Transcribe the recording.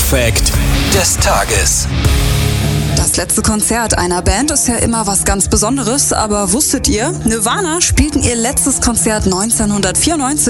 Fact des Tages. Das letzte Konzert einer Band ist ja immer was ganz Besonderes, aber wusstet ihr, Nirvana spielten ihr letztes Konzert 1994?